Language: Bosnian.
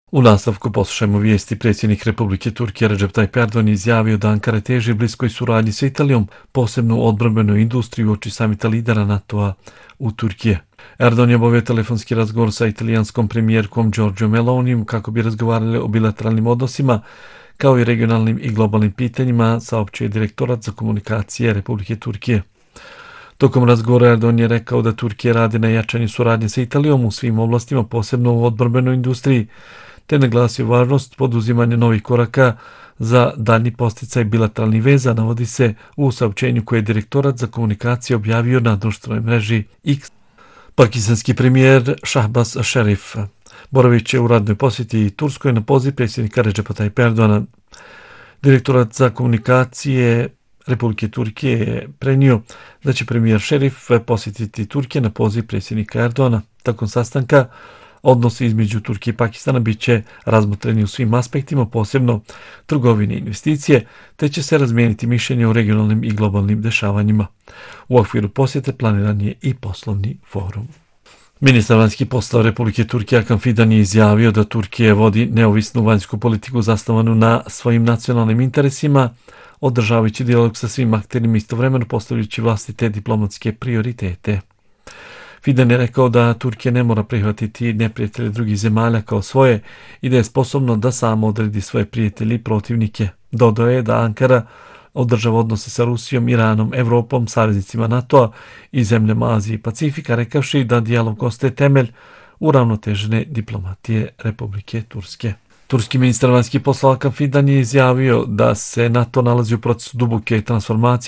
U nastavku poslušajmo vijesti. Predsjednik Republike Turske Recep Tayyip Erdogan izjavio da Ankara teži bliskoj suradnji sa Italijom, posebno u odbrambenoj industriji uoči samita lidera NATO-a u Turskije. Erdogan je obavio telefonski razgovor sa italijanskom premijerkom Giorgiom Melonijem kako bi razgovarali o bilateralnim odnosima, kao i regionalnim i globalnim pitanjima, saopćio je direktorat za komunikacije Republike Turske. Tokom razgovora Erdogan je rekao da Turkija radi na jačanju suradnje sa Italijom u svim oblastima, posebno u odbrambenoj industriji, te naglasio važnost poduzimanja novih koraka za daljnji posticaj bilateralnih veza, navodi se u saopćenju koje je direktorat za komunikacije objavio na društvenoj mreži X. Pakistanski premijer Shahbaz Sharif boravit će u radnoj posjeti Turskoj na poziv predsjednika Recepa Tayyipa Erdogana. Direktorat za komunikacije Republike Turske je prenio da će premijer Sharif posjetiti Turske na poziv predsjednika Erdogana. Tokom sastanka odnosi između Turske i Pakistana bit će razmotreni u svim aspektima, posebno trgovine i investicije, te će se razmijeniti mišljenje o regionalnim i globalnim dešavanjima. U okviru posjete planiran je i poslovni forum. Ministar vanjskih poslova Republike Turske Hakan Fidan je izjavio da Turkija vodi neovisnu vanjsku politiku zasnovanu na svojim nacionalnim interesima, održavajući dijalog sa svim akterima, istovremeno postavljajući vlastite diplomatske prioritete. Fidan je rekao da Turkija ne mora prihvatiti neprijatelje drugih zemalja kao svoje i da je sposobno da samo odredi svoje prijatelje i protivnike. Dodao je da Ankara održava odnose sa Rusijom, Iranom, Evropom, saveznicima NATO-a i zemljama Azije i Pacifika, rekavši da dijalog ostaje temelj uravnotežene diplomatije Republike Turske. Turski ministar vanjskih poslova Hakan Fidan je izjavio da se NATO nalazi u procesu duboke transformacije